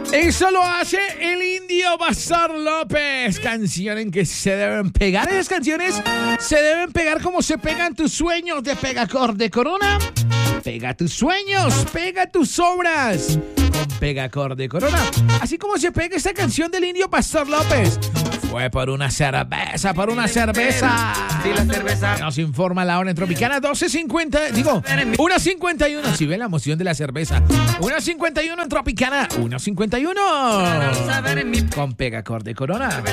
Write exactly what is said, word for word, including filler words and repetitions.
Eso lo hace el Indio Pastor López. Canción en que se deben pegar. Esas canciones se deben pegar como se pegan tus sueños de Pegacor de Corona. Pega tus sueños, pega tus obras con Pegacor de Corona. Así como se pega esta canción del Indio Pastor López. Fue por una cerveza, por una cerveza. Sí, la cerveza. Nos informa la hora en Tropicana, doce cincuenta, digo, una cincuenta y uno. Si ven la emoción de la cerveza. una cincuenta y uno en Tropicana, una cincuenta y uno. Con Pegacor de Corona.